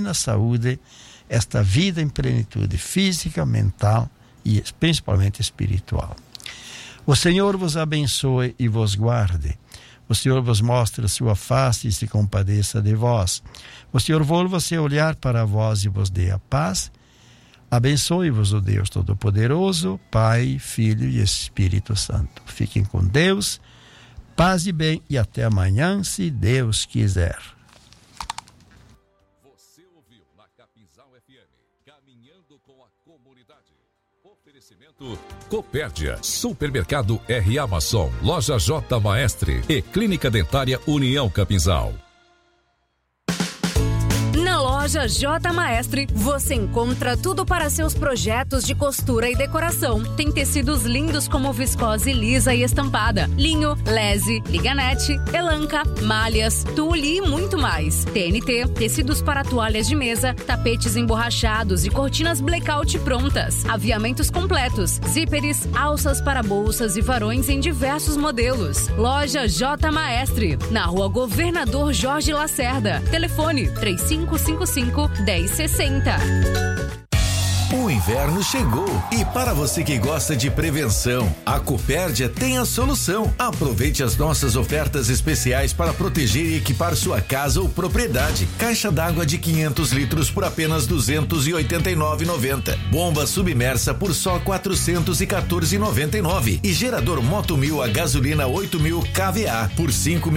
plena saúde, esta vida em plenitude física, mental e principalmente espiritual. O Senhor vos abençoe e vos guarde. O Senhor vos mostre a sua face e se compadeça de vós. O Senhor volva seu olhar para vós e vos dê a paz. Abençoe-vos o Deus Todo-Poderoso, Pai, Filho e Espírito Santo. Fiquem com Deus, paz e bem, e até amanhã, se Deus quiser. Você ouviu na Capinzal FM, caminhando com a comunidade. Oferecimento Copérdia, Supermercado R. Amazon, Loja J. Maestre e Clínica Dentária União Capinzal. Na Loja J. Maestre, você encontra tudo para seus projetos de costura e decoração. Tem tecidos lindos como viscose lisa e estampada, linho, lese, liganete, elanca, malhas, tule e muito mais. TNT, tecidos para toalhas de mesa, tapetes emborrachados e cortinas blackout prontas. Aviamentos completos, zíperes, alças para bolsas e varões em diversos modelos. Loja J. Maestre, na Rua Governador Jorge Lacerda. Telefone 3555-1060. O inverno chegou e para você que gosta de prevenção, a Copérdia tem a solução. Aproveite as nossas ofertas especiais para proteger e equipar sua casa ou propriedade. Caixa d'água de 500 litros por apenas R$ 289,90. Bomba submersa por só R$ 414,99. E gerador Moto 1000 a gasolina 8.000 kVA por R$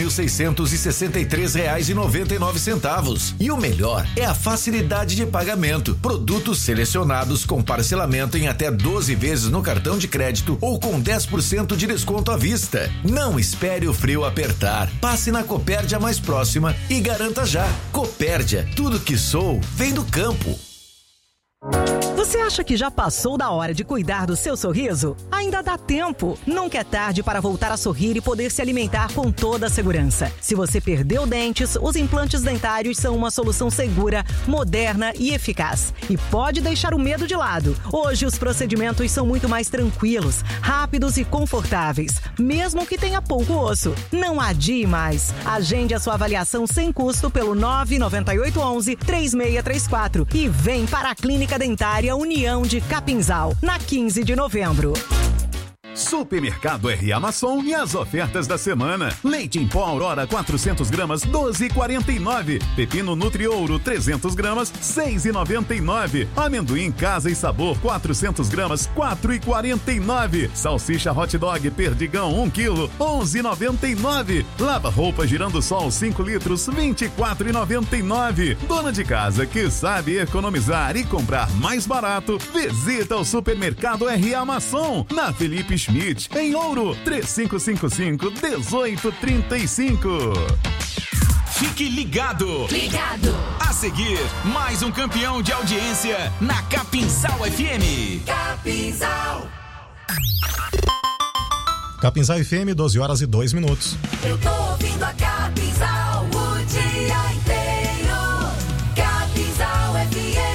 5.663,99. E o melhor é a facilidade de pagamento. Produtos selecionados com parcelamento em até 12 vezes no cartão de crédito ou com 10% de desconto à vista. Não espere o frio apertar. Passe na Copérdia mais próxima e garanta já. Copérdia, tudo que sou vem do campo. Você acha que já passou da hora de cuidar do seu sorriso? Ainda dá tempo. Nunca é tarde para voltar a sorrir e poder se alimentar com toda a segurança. Se você perdeu dentes, os implantes dentários são uma solução segura, moderna e eficaz. E pode deixar o medo de lado. Hoje os procedimentos são muito mais tranquilos, rápidos e confortáveis, mesmo que tenha pouco osso. Não adie mais. Agende a sua avaliação sem custo pelo 99811-3634 e vem para a Clínica Dentária União de Capinzal, na 15 de novembro. Supermercado R. Amazon e as ofertas da semana. Leite em pó Aurora 400 gramas 12,49. Pepino Nutriouro 300 gramas 6,99. Amendoim Casa e Sabor 400 gramas 4,49. Salsicha Hot Dog Perdigão 1 kg 11,99. Lava roupa Girando Sol 5 litros 24,99. Dona de casa que sabe economizar e comprar mais barato, visita o Supermercado R. Amazon na Felipe Schmidt, em Ouro, 3555-1835. Fique ligado! Ligado! A seguir, mais um campeão de audiência na Capinzal FM. Capinzal! Capinzal FM, 12h02. Eu tô ouvindo a Capinzal o dia inteiro. Capinzal FM.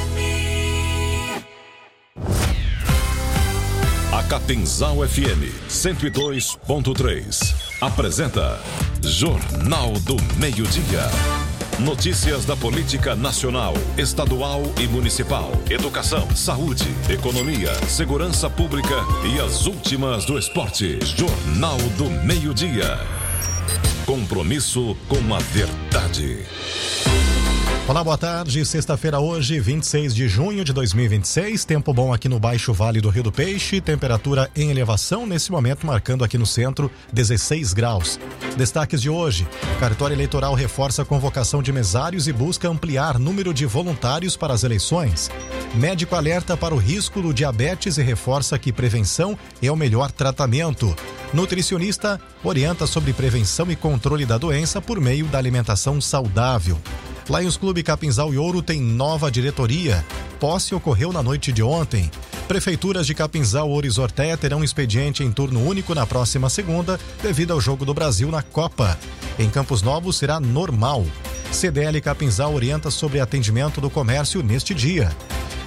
A Capinzal FM 102.3 apresenta Jornal do Meio-Dia. Notícias da política nacional, estadual e municipal, educação, saúde, economia, segurança pública e as últimas do esporte. Jornal do Meio-Dia. Compromisso com a verdade. Olá, boa tarde. Sexta-feira hoje, 26 de junho de 2026. Tempo bom aqui no Baixo Vale do Rio do Peixe. Temperatura em elevação nesse momento, marcando aqui no centro 16 graus. Destaques de hoje: cartório eleitoral reforça a convocação de mesários e busca ampliar número de voluntários para as eleições. Médico alerta para o risco do diabetes e reforça que prevenção é o melhor tratamento. Nutricionista orienta sobre prevenção e controle da doença por meio da alimentação saudável. Lions Clube Capinzal e Ouro tem nova diretoria. Posse ocorreu na noite de ontem. Prefeituras de Capinzal, Ouro e Zortéia terão expediente em turno único na próxima segunda, devido ao Jogo do Brasil na Copa. Em Campos Novos será normal. CDL Capinzal orienta sobre atendimento do comércio neste dia.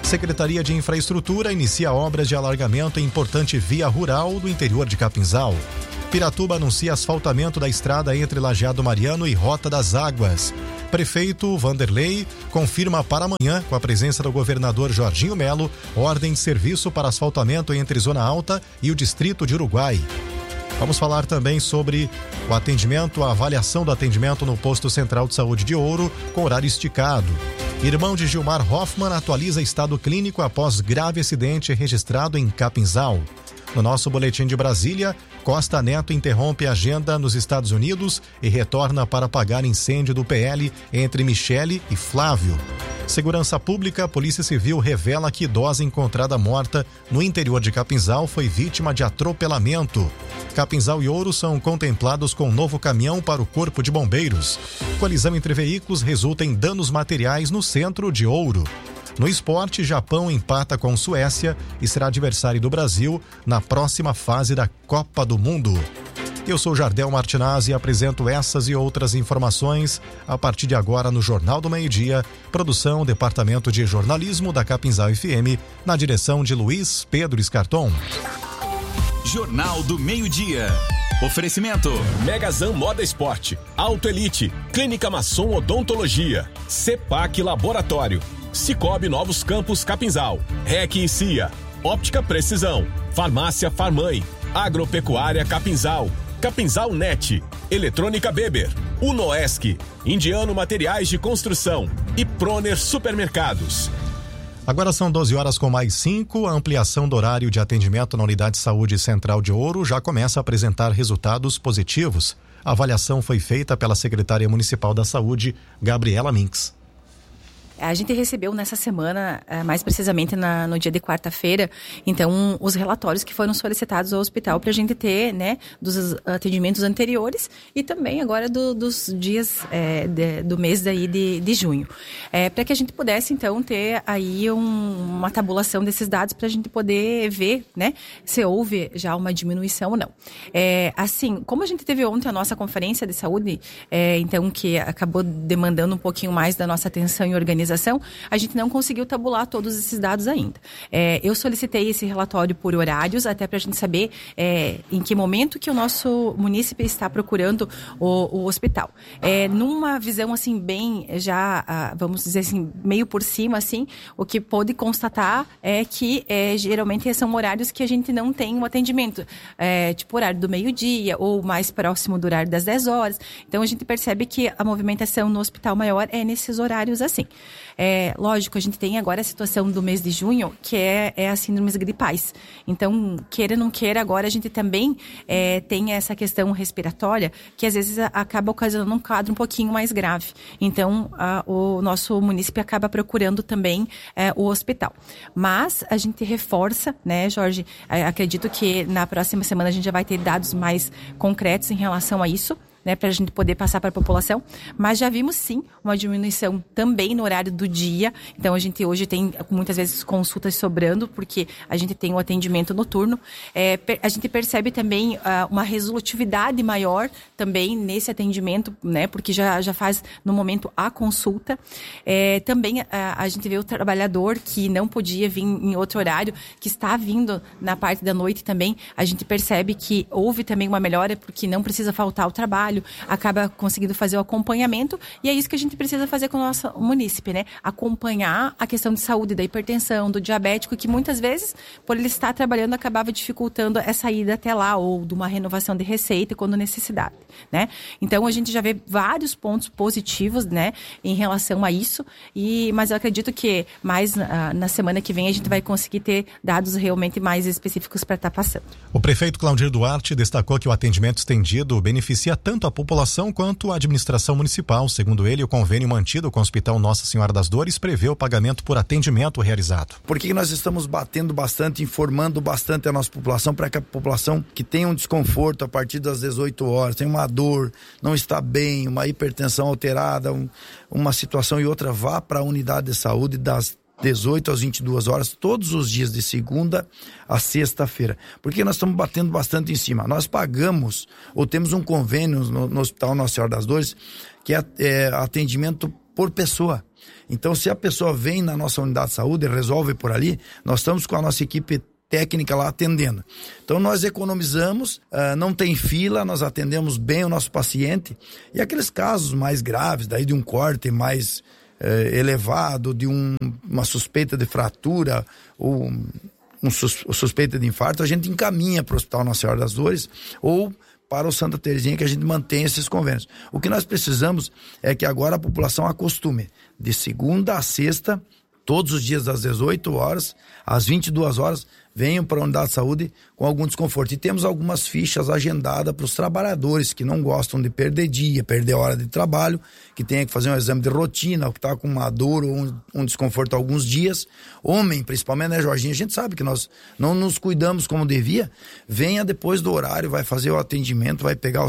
Secretaria de Infraestrutura inicia obras de alargamento em importante via rural do interior de Capinzal. Piratuba anuncia asfaltamento da estrada entre Lajeado Mariano e Rota das Águas. Prefeito Vanderlei confirma para amanhã, com a presença do governador Jorginho Melo, ordem de serviço para asfaltamento entre Zona Alta e o Distrito de Uruguai. Vamos falar também sobre o atendimento, a avaliação do atendimento no Posto Central de Saúde de Ouro, com horário esticado. Irmão de Gilmar Hoffmann atualiza estado clínico após grave acidente registrado em Capinzal. No nosso boletim de Brasília, Costa Neto interrompe a agenda nos Estados Unidos e retorna para apagar incêndio do PL entre Michele e Flávio. Segurança Pública, Polícia Civil revela que idosa encontrada morta no interior de Capinzal foi vítima de atropelamento. Capinzal e Ouro são contemplados com novo caminhão para o Corpo de Bombeiros. Colisão entre veículos resulta em danos materiais no centro de Ouro. No esporte, Japão empata com Suécia e será adversário do Brasil na próxima fase da Copa do Mundo. Eu sou Jardel Martinazzi e apresento essas e outras informações a partir de agora no Jornal do Meio-Dia, produção Departamento de Jornalismo da Capinzal FM, na direção de Luiz Pedro Escarton. Jornal do Meio-Dia. Oferecimento: Megazan Moda Esporte, Auto Elite, Clínica Masson Odontologia, Cepac Laboratório, Cicobi Novos Campos Capinzal, REC e CIA, Óptica Precisão, Farmácia Farmãe, Agropecuária Capinzal, Capinzal Net, Eletrônica Beber, Unoesc, Indiano Materiais de Construção e Proner Supermercados. Agora são 12h+5, a ampliação do horário de atendimento na Unidade de Saúde Central de Ouro já começa a apresentar resultados positivos. A avaliação foi feita pela secretária municipal da Saúde, Gabriela Minks. A gente recebeu nessa semana, mais precisamente no dia de quarta-feira, então, os relatórios que foram solicitados ao hospital para a gente ter, né, dos atendimentos anteriores e também agora dos dias do mês daí de junho. Para que a gente pudesse, então, ter aí uma tabulação desses dados para a gente poder ver, né, se houve já uma diminuição ou não. Assim, como a gente teve ontem a nossa conferência de saúde, então, que acabou demandando um pouquinho mais da nossa atenção e organização, a gente não conseguiu tabular todos esses dados ainda. Eu solicitei esse relatório por horários, até para a gente saber em que momento que o nosso munícipe está procurando o hospital. Numa visão, assim, bem já, vamos dizer assim, meio por cima, assim, o que pode constatar é que geralmente são horários que a gente não tem um atendimento, tipo horário do meio-dia ou mais próximo do horário das 10 horas. Então, a gente percebe que a movimentação no hospital maior é nesses horários assim. Lógico, a gente tem agora a situação do mês de junho, que é as síndromes gripais. Então, queira ou não queira, agora a gente também tem essa questão respiratória, que às vezes acaba ocasionando um quadro um pouquinho mais grave. Então, o nosso município acaba procurando também o hospital. Mas a gente reforça, né, Jorge? Acredito que na próxima semana a gente já vai ter dados mais concretos em relação a isso, né, para a gente poder passar para a população, mas já vimos sim uma diminuição também no horário do dia. Então a gente hoje tem muitas vezes consultas sobrando, porque a gente tem o atendimento noturno. A gente percebe também uma resolutividade maior também nesse atendimento, né, porque já faz no momento a consulta. Também a gente vê o trabalhador que não podia vir em outro horário, que está vindo na parte da noite também. A gente percebe que houve também uma melhora, porque não precisa faltar o trabalho, acaba conseguindo fazer o acompanhamento, e é isso que a gente precisa fazer com o nosso munícipe, né? Acompanhar a questão de saúde, da hipertensão, do diabético, que muitas vezes, por ele estar trabalhando, acabava dificultando essa ida até lá, ou de uma renovação de receita quando necessidade, né? Então, a gente já vê vários pontos positivos, né, em relação a isso, mas eu acredito que mais na semana que vem a gente vai conseguir ter dados realmente mais específicos para estar passando. O prefeito Claudir Duarte destacou que o atendimento estendido beneficia tanto a população quanto a administração municipal. Segundo ele, o convênio mantido com o Hospital Nossa Senhora das Dores prevê o pagamento por atendimento realizado. Por que nós estamos batendo bastante, informando bastante a nossa população, para que a população que tem um desconforto a partir das 18 horas, tem uma dor, não está bem, uma hipertensão alterada, uma situação e outra, vá para a unidade de saúde das 18 às 22 horas, todos os dias, de segunda a sexta-feira. Porque nós estamos batendo bastante em cima. Nós pagamos, ou temos um convênio no Hospital Nossa Senhora das Dores, que é atendimento por pessoa. Então, se a pessoa vem na nossa unidade de saúde e resolve por ali, nós estamos com a nossa equipe técnica lá atendendo. Então nós economizamos, não tem fila, nós atendemos bem o nosso paciente. E aqueles casos mais graves, daí de um corte mais elevado, de uma suspeita de fratura ou suspeita de infarto, a gente encaminha para o Hospital Nossa Senhora das Dores ou para o Santa Terezinha, que a gente mantém esses convênios. O que nós precisamos é que agora a população acostume, de segunda a sexta, todos os dias das 18 horas, às 22 horas, venham para a unidade de saúde com algum desconforto. E temos algumas fichas agendadas para os trabalhadores que não gostam de perder dia, perder hora de trabalho, que tenha que fazer um exame de rotina, ou que está com uma dor ou um desconforto alguns dias. Homem, principalmente, né, Jorginho? A gente sabe que nós não nos cuidamos como devia. Venha depois do horário, vai fazer o atendimento, vai pegar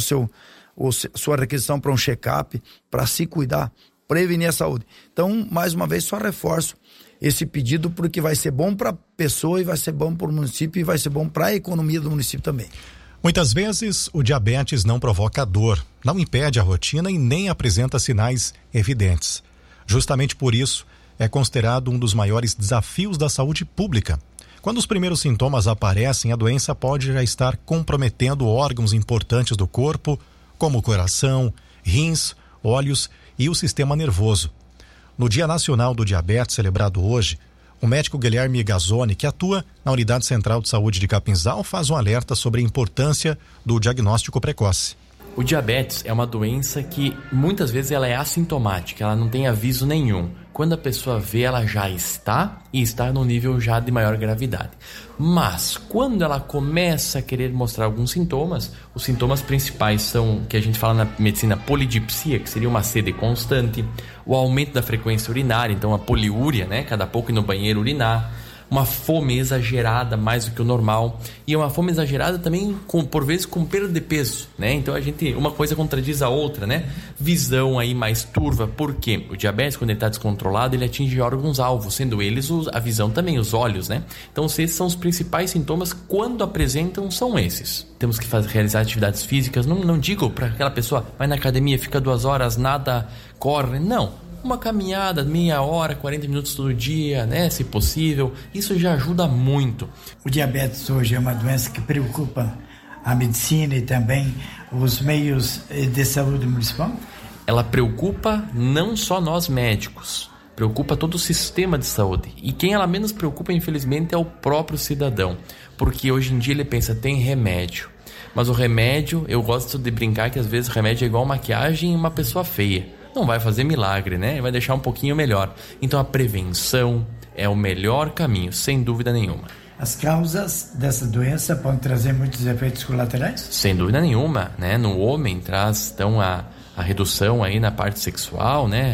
sua requisição para um check-up, para se cuidar, prevenir a saúde. Então, mais uma vez, só reforço esse pedido, porque vai ser bom para a pessoa e vai ser bom para o município e vai ser bom para a economia do município também. Muitas vezes o diabetes não provoca dor, não impede a rotina e nem apresenta sinais evidentes. Justamente por isso é considerado um dos maiores desafios da saúde pública. Quando os primeiros sintomas aparecem, a doença pode já estar comprometendo órgãos importantes do corpo, como o coração, rins, olhos e o sistema nervoso. No Dia Nacional do Diabetes, celebrado hoje, o médico Guilherme Gazzoni, que atua na Unidade Central de Saúde de Capinzal, faz um alerta sobre a importância do diagnóstico precoce. O diabetes é uma doença que muitas vezes ela é assintomática, ela não tem aviso nenhum. Quando a pessoa vê, ela já está no nível já de maior gravidade. Mas quando ela começa a querer mostrar alguns sintomas, os sintomas principais são, que a gente fala na medicina, polidipsia, que seria uma sede constante, o aumento da frequência urinária, então a poliúria, né? Cada pouco ir no banheiro urinar, uma fome exagerada mais do que o normal, e uma fome exagerada também por vezes com perda de peso, né? Então uma coisa contradiz a outra, né? Visão aí mais turva, porque o diabetes, quando ele está descontrolado, ele atinge órgãos-alvos, sendo eles a visão também, os olhos, né? Então esses são os principais sintomas, quando apresentam, são esses. Temos que realizar atividades físicas, não digo para aquela pessoa, vai na academia, fica 2 horas, nada, corre, não. Uma caminhada, meia hora, 40 minutos todo dia, né? Se possível, isso já ajuda muito. O diabetes hoje é uma doença que preocupa a medicina e também os meios de saúde municipal? Ela preocupa não só nós médicos, preocupa todo o sistema de saúde. E quem ela menos preocupa, infelizmente, é o próprio cidadão. Porque hoje em dia ele pensa, tem remédio. Mas o remédio, eu gosto de brincar que às vezes o remédio é igual maquiagem em uma pessoa feia. Não vai fazer milagre, né? Vai deixar um pouquinho melhor. Então a prevenção é o melhor caminho, sem dúvida nenhuma. As causas dessa doença podem trazer muitos efeitos colaterais? Sem dúvida nenhuma, né? No homem traz então a redução aí na parte sexual, né?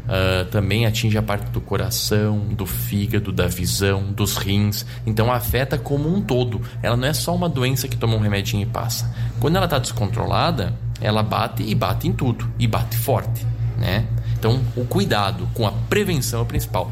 Também atinge a parte do coração, do fígado, da visão, dos rins. Então afeta como um todo. Ela não é só uma doença que toma um remedinho e passa. Quando ela está descontrolada, ela bate em tudo e bate forte, né? Então o cuidado com a prevenção é o principal.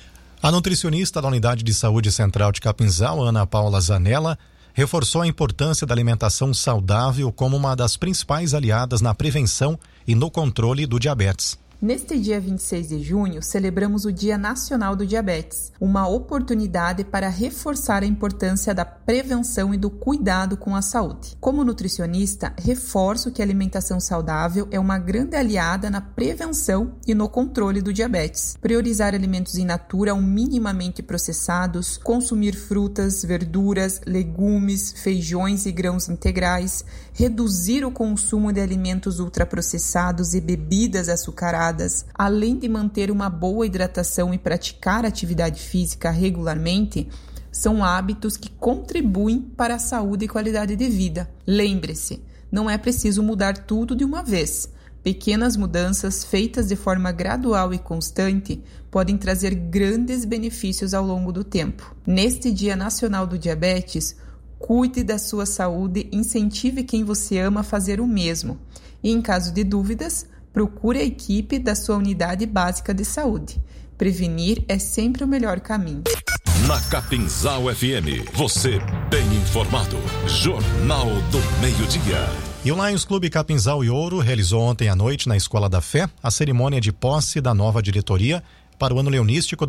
A nutricionista da Unidade de Saúde Central de Capinzal, Ana Paula Zanella, reforçou a importância da alimentação saudável como uma das principais aliadas na prevenção e no controle do diabetes. Neste dia 26 de junho, celebramos o Dia Nacional do Diabetes, uma oportunidade para reforçar a importância da prevenção e do cuidado com a saúde. Como nutricionista, reforço que a alimentação saudável é uma grande aliada na prevenção e no controle do diabetes. Priorizar alimentos in natura ou minimamente processados, consumir frutas, verduras, legumes, feijões e grãos integrais, reduzir o consumo de alimentos ultraprocessados e bebidas açucaradas, além de manter uma boa hidratação e praticar atividade física regularmente, são hábitos que contribuem para a saúde e qualidade de vida. Lembre-se, não é preciso mudar tudo de uma vez. Pequenas mudanças feitas de forma gradual e constante podem trazer grandes benefícios ao longo do tempo. Neste Dia Nacional do Diabetes, cuide da sua saúde, incentive quem você ama a fazer o mesmo. E em caso de dúvidas, procure a equipe da sua unidade básica de saúde. Prevenir é sempre o melhor caminho. Na Capinzal FM, você bem informado. Jornal do Meio-Dia. E o Lions Clube Capinzal e Ouro realizou ontem à noite na Escola da Fé a cerimônia de posse da nova diretoria para o ano leonístico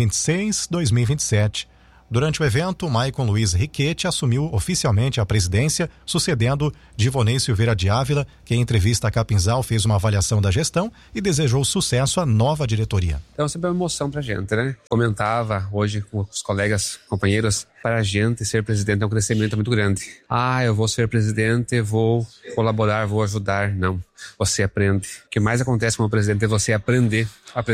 2026-2027. Durante o evento, Maicon Luiz Riquete assumiu oficialmente a presidência, sucedendo Divonei Silveira de Ávila, que em entrevista à Capinzal fez uma avaliação da gestão e desejou sucesso à nova diretoria. Então sempre é uma emoção pra gente, né? Comentava hoje com os colegas, companheiros, para a gente ser presidente é um crescimento muito grande. Eu vou ser presidente, vou colaborar, vou ajudar. Não, você aprende. O que mais acontece como presidente é você aprender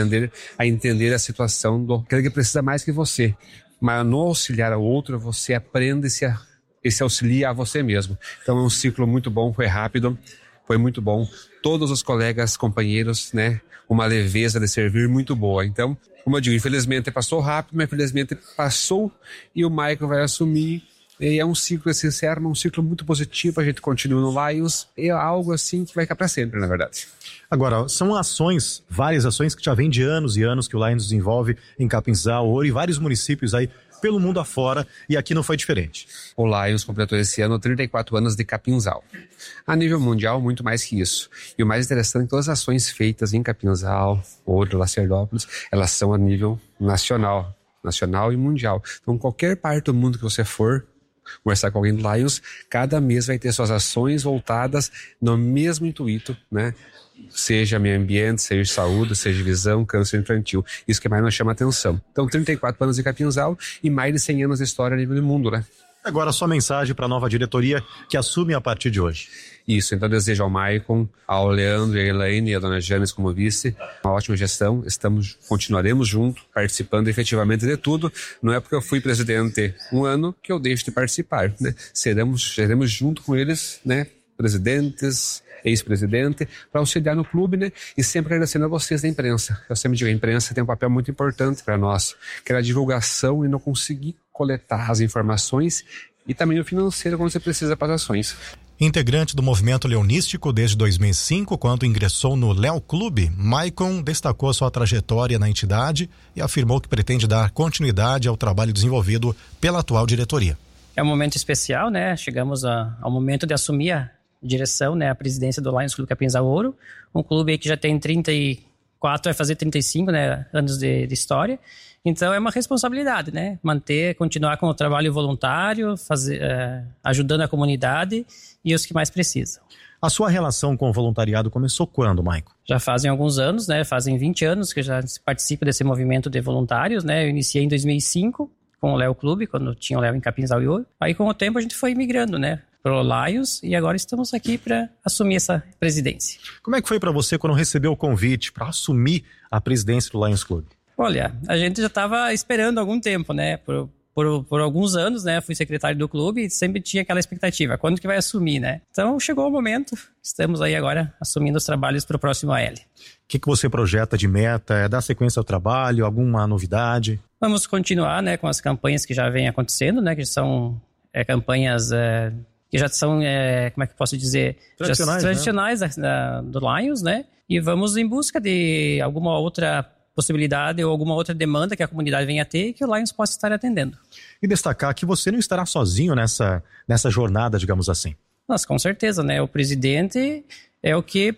a entender a situação do aquele que precisa mais que você. Mas no auxiliar ao outro, você aprende e se auxilia a você mesmo. Então é um ciclo muito bom, foi rápido, foi muito bom. Todos os colegas, companheiros, né? Uma leveza de servir muito boa. Então, como eu digo, infelizmente passou rápido, mas infelizmente passou e o Maicon vai assumir. E é um ciclo sincero, um ciclo muito positivo, a gente continua no Lions, é algo assim que vai ficar para sempre, na verdade. Agora, são ações, várias ações que já vêm de anos e anos que o Lions desenvolve em Capinzal, Ouro e vários municípios aí pelo mundo afora, e aqui não foi diferente. O Lions completou esse ano 34 anos de Capinzal. A nível mundial, muito mais que isso. E o mais interessante é que todas as ações feitas em Capinzal, Ouro, Lacerdópolis, elas são a nível nacional e mundial. Então, qualquer parte do mundo que você for conversar com alguém do Lions, cada mês vai ter suas ações voltadas no mesmo intuito, né? Seja meio ambiente, seja saúde, seja visão, câncer infantil. Isso que mais nos chama a atenção. Então, 34 anos de Capinzal e mais de 100 anos de história a nível do mundo, né? Agora, sua mensagem para a nova diretoria que assume a partir de hoje. Isso, então desejo ao Maicon, ao Leandro e a Elaine e a dona Janes como vice, uma ótima gestão, continuaremos juntos, participando efetivamente de tudo. Não é porque eu fui presidente um ano que eu deixo de participar, né? Seremos junto com eles, né? Presidentes, ex-presidente, para auxiliar no clube, né? E sempre agradecendo a vocês da imprensa. Eu sempre digo, a imprensa tem um papel muito importante para nós, que é a divulgação e não conseguir coletar as informações e também o financeiro quando você precisa para as ações. Integrante do movimento leonístico desde 2005, quando ingressou no Léo Clube, Maicon destacou sua trajetória na entidade e afirmou que pretende dar continuidade ao trabalho desenvolvido pela atual diretoria. É um momento especial, né? Chegamos ao momento de assumir a direção, né? A presidência do Lions Clube Capinzal Ouro, um clube que já tem 34, vai fazer 35, né? Anos de história. Então é uma responsabilidade, né? Continuar com o trabalho voluntário, ajudando a comunidade e os que mais precisam. A sua relação com o voluntariado começou quando, Maicon? Já fazem alguns anos, né? Fazem 20 anos que eu já participo desse movimento de voluntários, né? Eu iniciei em 2005 com o Léo Clube, quando tinha o Léo em Capinzal e Ouro. Aí com o tempo a gente foi migrando, né? Pro Lions, e agora estamos aqui para assumir essa presidência. Como é que foi para você quando recebeu o convite para assumir a presidência do Lions Clube? Olha, a gente já estava esperando há algum tempo, né? Por alguns anos, né? Fui secretário do clube e sempre tinha aquela expectativa, quando que vai assumir, né? Então chegou o momento, estamos aí agora assumindo os trabalhos para o próximo AL. O que você projeta de meta? É dar sequência ao trabalho? Alguma novidade? Vamos continuar, né? Com as campanhas que já vêm acontecendo, né? Que são campanhas que já são, como é que eu posso dizer? Tradicionais né? Do Lions, né? E vamos em busca de alguma outra possibilidade ou alguma outra demanda que a comunidade venha a ter e que o Lions possa estar atendendo. E destacar que você não estará sozinho nessa jornada, digamos assim. Nossa, com certeza, né? O presidente é o que...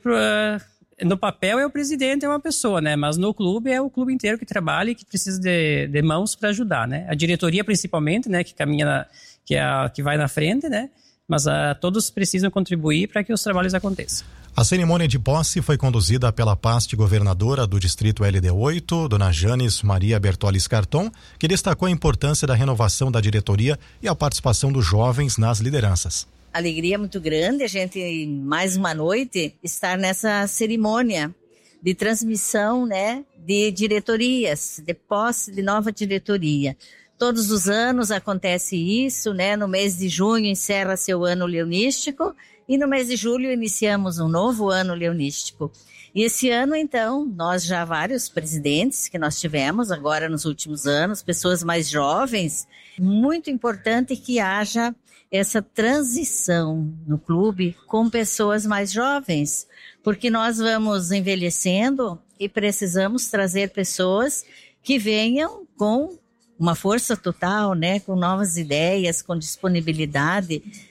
No papel é o presidente, é uma pessoa, né? Mas no clube é o clube inteiro que trabalha e que precisa de mãos para ajudar, né? A diretoria principalmente, né? Que caminha, que vai na frente, né? Mas todos precisam contribuir para que os trabalhos aconteçam. A cerimônia de posse foi conduzida pela paste governadora do distrito LD8, dona Janes Maria Bertoli Scarton, que destacou a importância da renovação da diretoria e a participação dos jovens nas lideranças. Alegria muito grande a gente, mais uma noite, estar nessa cerimônia de transmissão, né, de diretorias, de posse de nova diretoria. Todos os anos acontece isso, né? No mês de junho encerra seu ano leonístico e no mês de julho iniciamos um novo ano leonístico. E esse ano, então, nós já vários presidentes que nós tivemos agora nos últimos anos, pessoas mais jovens, muito importante que haja essa transição no clube com pessoas mais jovens, porque nós vamos envelhecendo e precisamos trazer pessoas que venham com uma força total, né, com novas ideias, com disponibilidade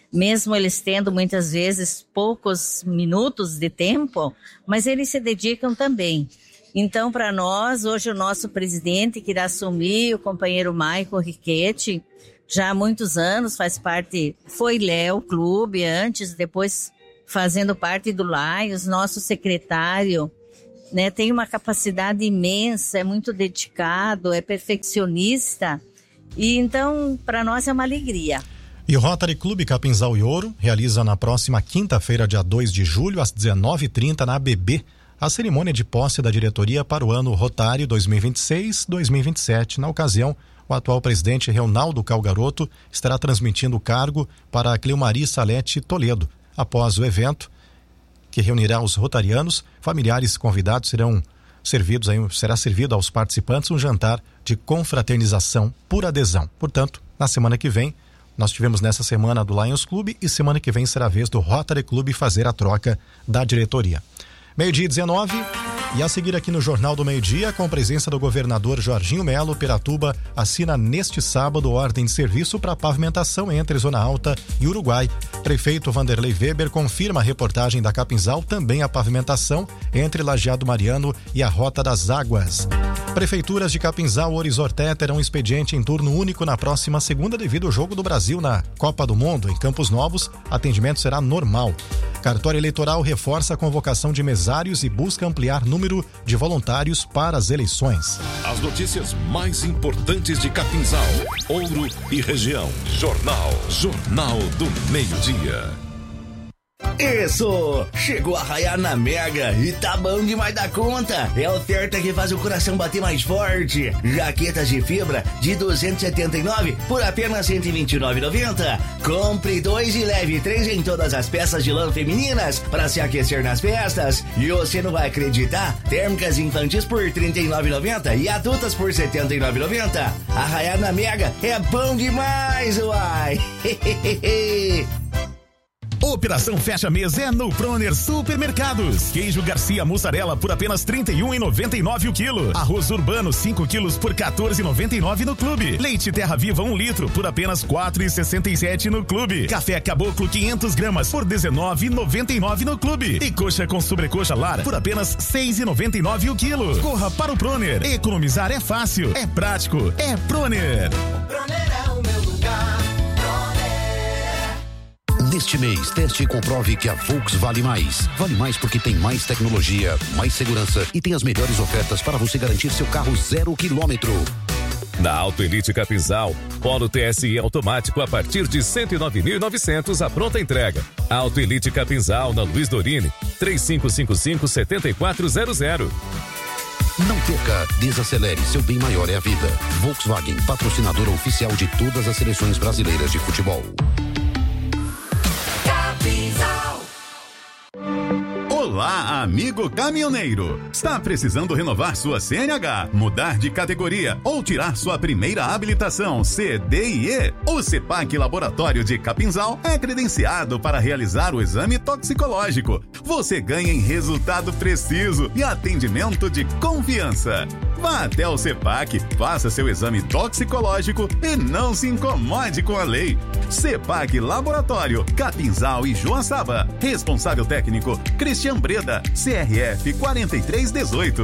mesmo eles tendo muitas vezes poucos minutos de tempo, mas eles se dedicam também. Então, para nós, hoje o nosso presidente que irá assumir, o companheiro Michael Riquetti, já há muitos anos foi Léo Clube antes, depois fazendo parte do Lions, nosso secretário, né, tem uma capacidade imensa, é muito dedicado, é perfeccionista, e então para nós é uma alegria. E o Rotary Clube Capinzal e Ouro realiza na próxima quinta-feira, dia 2 de julho, às 19h30, na ABB, a cerimônia de posse da diretoria para o ano Rotary 2026-2027. Na ocasião, o atual presidente Reynaldo Calgaroto estará transmitindo o cargo para a Cleomari Salete Toledo. Após o evento, que reunirá os rotarianos, familiares convidados será servido aos participantes um jantar de confraternização por adesão. Portanto, na semana que vem, nós tivemos nessa semana do Lions Clube e semana que vem será a vez do Rotary Clube fazer a troca da diretoria. 12h19, e a seguir aqui no Jornal do Meio-Dia, com presença do governador Jorginho Melo, Piratuba assina neste sábado ordem de serviço para pavimentação entre Zona Alta e Uruguai. Prefeito Vanderlei Weber confirma a reportagem da Capinzal, também a pavimentação entre Lajeado Mariano e a Rota das Águas. Prefeituras de Capinzal, Ouro e Zorté terão expediente em turno único na próxima segunda devido ao Jogo do Brasil na Copa do Mundo. Em Campos Novos, atendimento será normal. Cartório Eleitoral reforça a convocação de mesários e busca ampliar número de voluntários para as eleições. As notícias mais importantes de Capinzal, Ouro e região. Jornal do Meio-Dia. Isso! Chegou a raiar na Mega e tá bom demais da conta. É a oferta que faz o coração bater mais forte. Jaquetas de fibra de 279 por apenas 129,90. Compre 2 e leve 3 em todas as peças de lã femininas para se aquecer nas festas. E você não vai acreditar? Térmicas infantis por 39,90 e adultas por 79,90. Arraiar na Mega é bom demais, uai! Operação Fecha Mês é no Proner Supermercados. Queijo Garcia mussarela por apenas R$ 31,99 o quilo. Arroz urbano 5 quilos por R$ 14,99 no Clube. Leite Terra Viva 1 litro por apenas R$ 4,67 no Clube. Café Caboclo 500 gramas por R$ 19,99 no Clube. E coxa com sobrecoxa Lara por apenas R$ 6,99 o quilo. Corra para o Proner. Economizar é fácil, é prático, é Proner. Proner é o meu lugar. Neste mês, teste e comprove que a Volks vale mais. Vale mais porque tem mais tecnologia, mais segurança e tem as melhores ofertas para você garantir seu carro 0 quilômetro. Na Auto Elite Capinzal, Polo TSI automático a partir de 109.900 a pronta entrega. Auto Elite Capinzal, na Luiz Dorini, 3555-7400. Não perca, desacelere, seu bem maior é a vida. Volkswagen, patrocinadora oficial de todas as seleções brasileiras de futebol. Olá, amigo caminhoneiro! Está precisando renovar sua CNH, mudar de categoria ou tirar sua primeira habilitação C, D e E? O CEPAC Laboratório de Capinzal é credenciado para realizar o exame toxicológico. Você ganha em resultado preciso e atendimento de confiança. Vá até o CEPAC, faça seu exame toxicológico e não se incomode com a lei. CEPAC Laboratório, Capinzal e Joaçaba. Responsável técnico, Cristian Breda, CRF 4318.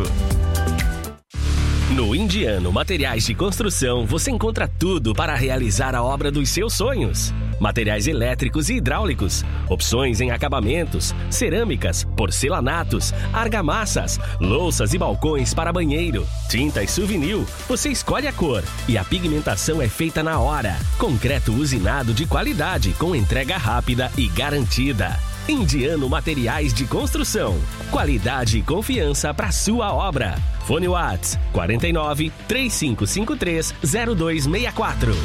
No Indiano Materiais de Construção, você encontra tudo para realizar a obra dos seus sonhos. Materiais elétricos e hidráulicos, opções em acabamentos, cerâmicas, porcelanatos, argamassas, louças e balcões para banheiro, tintas Souvenir, você escolhe a cor e a pigmentação é feita na hora. Concreto usinado de qualidade com entrega rápida e garantida. Indiano Materiais de Construção, qualidade e confiança para sua obra. Fone Whats 49 3553 0264.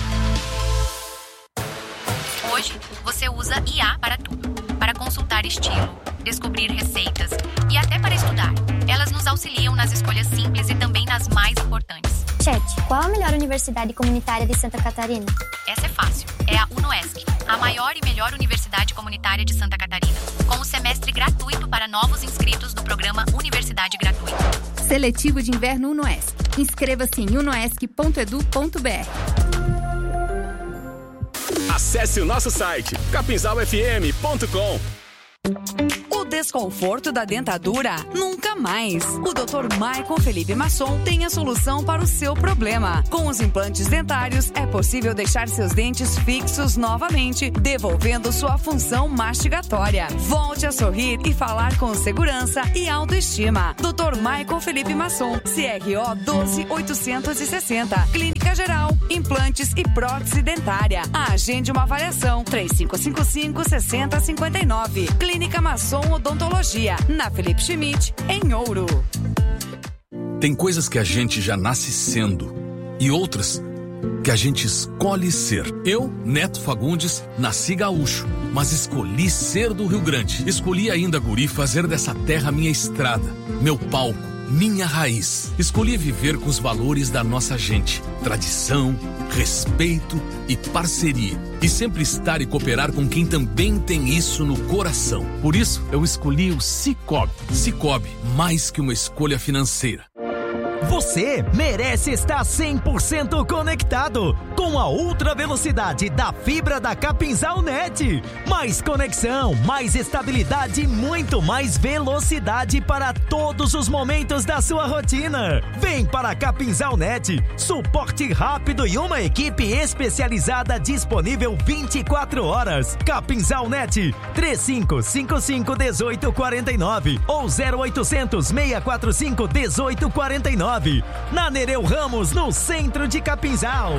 Hoje, você usa IA para tudo. Para consultar estilo, descobrir receitas e até para estudar. Elas nos auxiliam nas escolhas simples e também nas mais importantes. Chat, qual a melhor universidade comunitária de Santa Catarina? Essa é fácil. É a UnoESC, a maior e melhor universidade comunitária de Santa Catarina, com o semestre gratuito para novos inscritos do programa Universidade Gratuita. Seletivo de Inverno UnoESC. Inscreva-se em unoesc.edu.br. Acesse o nosso site capinzalfm.com. O desconforto da dentadura nunca mais. O Dr. Maicon Felipe Masson tem a solução para o seu problema. Com os implantes dentários é possível deixar seus dentes fixos novamente, devolvendo sua função mastigatória. Volte a sorrir e falar com segurança e autoestima. Dr. Maicon Felipe Masson, CRO 12860, Clínica Geral, implantes e prótese dentária. Agende uma avaliação 3555-6059. Clínica Masson Odontologia, na Felipe Schmidt, em Ouro. Tem coisas que a gente já nasce sendo e outras que a gente escolhe ser. Eu, Neto Fagundes, nasci gaúcho, mas escolhi ser do Rio Grande. Escolhi ainda, guri, fazer dessa terra minha estrada, meu palco, minha raiz. Escolhi viver com os valores da nossa gente, tradição, respeito e parceria. E sempre estar e cooperar com quem também tem isso no coração. Por isso, eu escolhi o Cicobi. Cicobi, mais que uma escolha financeira. Você merece estar 100% conectado com a ultra velocidade da fibra da Capinzal Net. Mais conexão, mais estabilidade e muito mais velocidade para todos os momentos da sua rotina. Vem para a Capinzal Net, suporte rápido e uma equipe especializada disponível 24 horas. Capinzal Net, 3555-1849 ou 0800-645-1849. Na Nereu Ramos, no centro de Capinzal.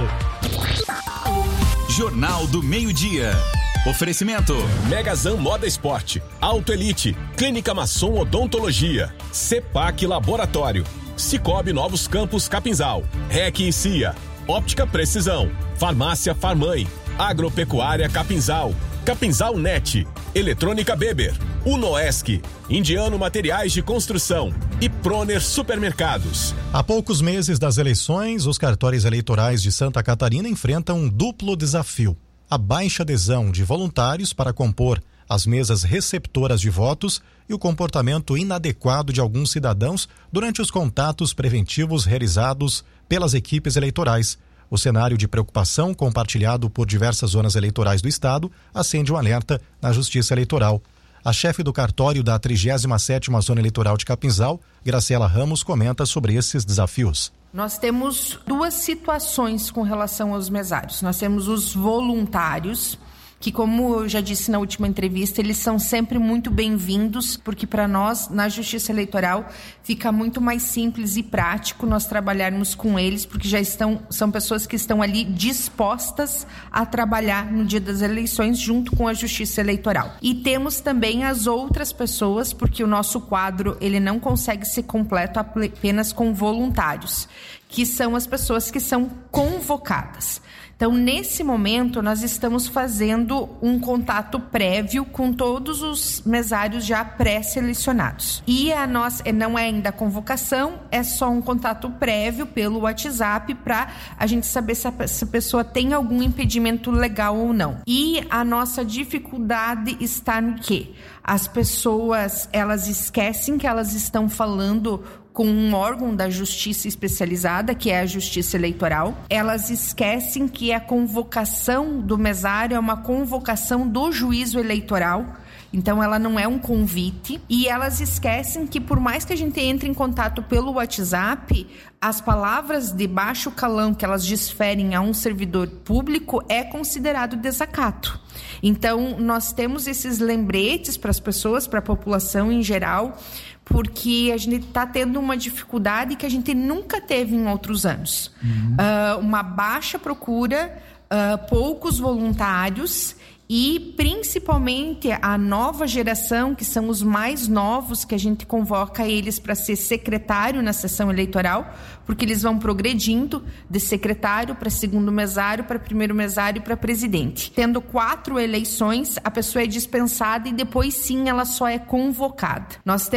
Jornal do Meio-Dia. Oferecimento: Megazan Moda Esporte, Auto Elite, Clínica Masson Odontologia, CEPAC Laboratório, Cicobi Novos Campos Capinzal, REC e CIA, Óptica Precisão, Farmácia Farmãe, Agropecuária Capinzal, Capinzal Net, Eletrônica Beber, Unoesc, Indiano Materiais de Construção e Proner Supermercados. Há poucos meses das eleições, os cartórios eleitorais de Santa Catarina enfrentam um duplo desafio: a baixa adesão de voluntários para compor as mesas receptoras de votos e o comportamento inadequado de alguns cidadãos durante os contatos preventivos realizados pelas equipes eleitorais. O cenário de preocupação compartilhado por diversas zonas eleitorais do estado acende um alerta na Justiça Eleitoral. A chefe do cartório da 37ª Zona Eleitoral de Capinzal, Graciela Ramos, comenta sobre esses desafios. Nós temos duas situações com relação aos mesários. Nós temos os voluntários, que, como eu já disse na última entrevista, eles são sempre muito bem-vindos, porque para nós, na Justiça Eleitoral, fica muito mais simples e prático nós trabalharmos com eles, porque são pessoas que estão ali dispostas a trabalhar no dia das eleições junto com a Justiça Eleitoral. E temos também as outras pessoas, porque o nosso quadro ele não consegue ser completo apenas com voluntários, que são as pessoas que são convocadas. Então, nesse momento, nós estamos fazendo um contato prévio com todos os mesários já pré-selecionados. E a nossa não é ainda a convocação, é só um contato prévio pelo WhatsApp para a gente saber se essa pessoa tem algum impedimento legal ou não. E a nossa dificuldade está no quê? As pessoas, elas esquecem que elas estão falando com um órgão da justiça especializada, que é a Justiça Eleitoral. Elas esquecem que a convocação do mesário é uma convocação do juízo eleitoral, então ela não é um convite. E elas esquecem que, por mais que a gente entre em contato pelo WhatsApp, as palavras de baixo calão que elas desferem a um servidor público é considerado desacato. Então, nós temos esses lembretes para as pessoas, para a população em geral, porque a gente está tendo uma dificuldade que a gente nunca teve em outros anos. Uma baixa procura, poucos voluntários e, principalmente, a nova geração, que são os mais novos, que a gente convoca eles para ser secretário na sessão eleitoral, porque eles vão progredindo de secretário para segundo mesário, para primeiro mesário e para presidente. Tendo 4 eleições, a pessoa é dispensada e depois sim ela só é convocada. Nós temos uma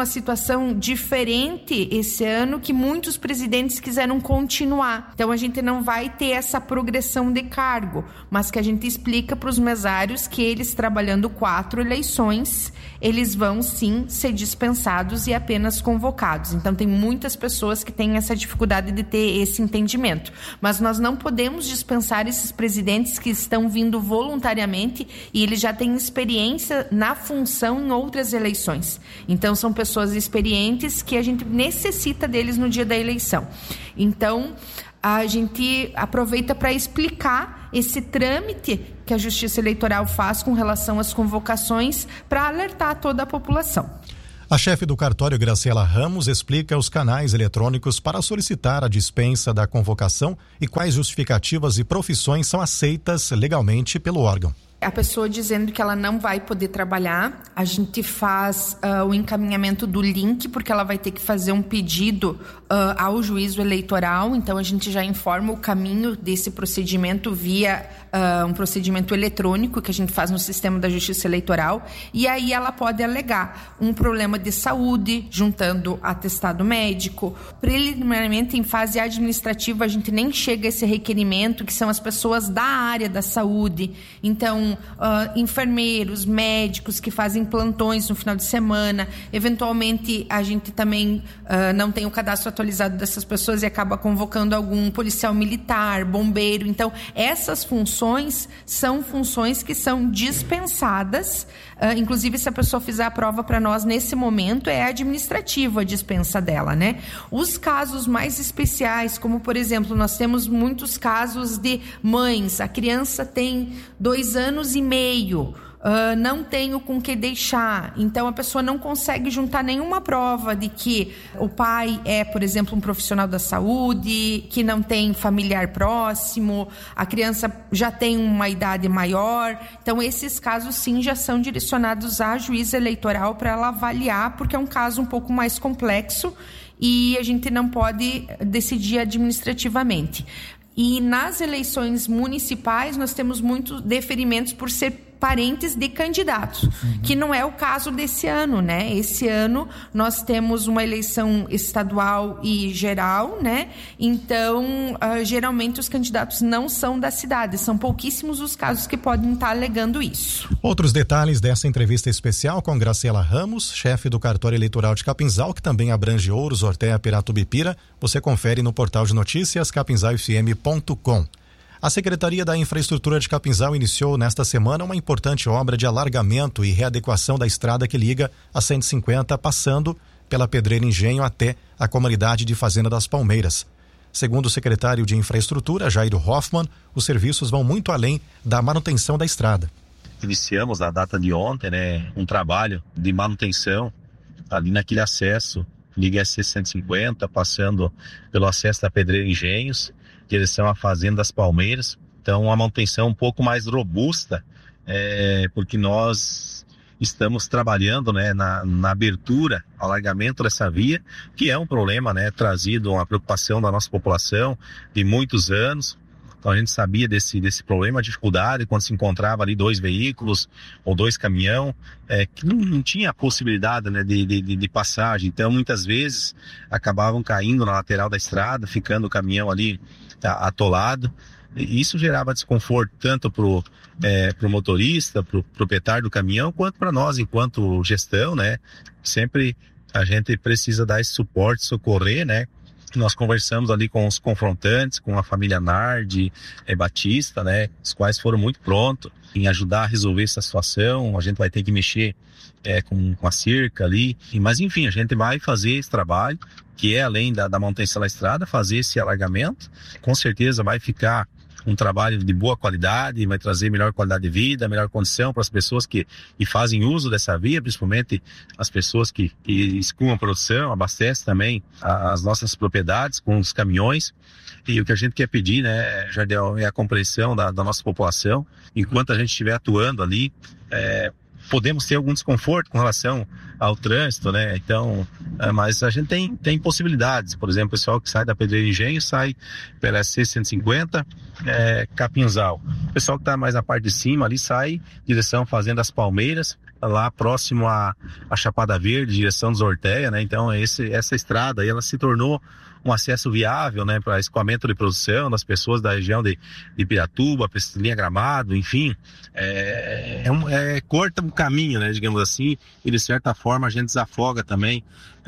situação diferente esse ano, que muitos presidentes quiseram continuar. Então a gente não vai ter essa progressão de cargo, mas que a gente explica para os mesários que eles, trabalhando 4 eleições, eles vão sim ser dispensados e apenas convocados. Então tem muitas pessoas que têm essa dificuldade de ter esse entendimento. Mas nós não podemos dispensar esses presidentes que estão vindo voluntariamente e eles já têm experiência na função em outras eleições. Então são pessoas experientes que a gente necessita deles no dia da eleição. Então a gente aproveita para explicar esse trâmite que a Justiça Eleitoral faz com relação às convocações para alertar toda a população. A chefe do cartório, Graciela Ramos, explica os canais eletrônicos para solicitar a dispensa da convocação e quais justificativas e profissões são aceitas legalmente pelo órgão. A pessoa dizendo que ela não vai poder trabalhar, a gente faz o encaminhamento do link, porque ela vai ter que fazer um pedido ao juízo eleitoral. Então a gente já informa o caminho desse procedimento via um procedimento eletrônico que a gente faz no sistema da Justiça Eleitoral, e aí ela pode alegar um problema de saúde, juntando atestado médico. Preliminarmente, em fase administrativa, a gente nem chega a esse requerimento, que são as pessoas da área da saúde. Então, enfermeiros, médicos que fazem plantões no final de semana. Eventualmente, a gente também não tem o cadastro atualizado dessas pessoas e acaba convocando algum policial militar, bombeiro. Então, essas funções são funções que são dispensadas. Inclusive, se a pessoa fizer a prova para nós nesse momento, é administrativa a dispensa dela, né? Os casos mais especiais, como por exemplo, nós temos muitos casos de mães, a criança tem 2 anos e meio, não tenho com que deixar, então a pessoa não consegue juntar nenhuma prova de que o pai é, por exemplo, um profissional da saúde, que não tem familiar próximo, a criança já tem uma idade maior. Então esses casos sim já são direcionados à juíza eleitoral para ela avaliar, porque é um caso um pouco mais complexo e a gente não pode decidir administrativamente. E nas eleições municipais nós temos muitos deferimentos por ser parentes de candidatos, que não é o caso desse ano, né? Esse ano nós temos uma eleição estadual e geral, né? Então, geralmente os candidatos não são da cidade, são pouquíssimos os casos que podem estar alegando isso. Outros detalhes dessa entrevista especial com Graciela Ramos, chefe do cartório eleitoral de Capinzal, que também abrange Ouros, Ortéia, Piratubipira, você confere no portal de notícias capinzalfm.com. A Secretaria da Infraestrutura de Capinzal iniciou nesta semana uma importante obra de alargamento e readequação da estrada que liga a 150, passando pela Pedreira Engenho até a comunidade de Fazenda das Palmeiras. Segundo o secretário de Infraestrutura, Jairo Hoffmann, os serviços vão muito além da manutenção da estrada. Iniciamos na data de ontem, né, um trabalho de manutenção ali naquele acesso, liga SC 150, passando pelo acesso da Pedreira Engenhos, direção à Fazenda das Palmeiras. Então, uma manutenção um pouco mais robusta, porque nós estamos trabalhando, né, na abertura, alargamento dessa via, que é um problema, né, trazido, uma preocupação da nossa população de muitos anos. Então, a gente sabia desse problema, a dificuldade, quando se encontrava ali 2 veículos ou 2 caminhões, que não tinha a possibilidade, né, de passagem. Então, muitas vezes, acabavam caindo na lateral da estrada, ficando o caminhão ali atolado. E isso gerava desconforto tanto para o motorista, para o proprietário do caminhão, quanto para nós, enquanto gestão, né? Sempre a gente precisa dar esse suporte, socorrer, né? Nós conversamos ali com os confrontantes, com a família Nardi, Batista, né? Os quais foram muito prontos em ajudar a resolver essa situação. A gente vai ter que mexer com a cerca ali. Mas enfim, a gente vai fazer esse trabalho, que é além da manutenção da estrada, fazer esse alargamento. Com certeza vai ficar um trabalho de boa qualidade, vai trazer melhor qualidade de vida, melhor condição para as pessoas que fazem uso dessa via, principalmente as pessoas que escoam a produção, abastecem também as nossas propriedades com os caminhões. E o que a gente quer pedir, né, Jardel, é a compreensão da nossa população. Enquanto a gente estiver atuando ali, podemos ter algum desconforto com relação ao trânsito, né? Então, mas a gente tem possibilidades. Por exemplo, o pessoal que sai da Pedreira Engenho sai pela SC 150, Capinzal. O pessoal que está mais na parte de cima ali sai direção Fazenda das Palmeiras, lá próximo à Chapada Verde, direção dos Orteia, né? Então essa estrada aí, ela se tornou um acesso viável, né, para escoamento de produção das pessoas da região de Piratuba, Linha Gramado, enfim, corta um caminho, né, digamos assim, e de certa forma a gente desafoga também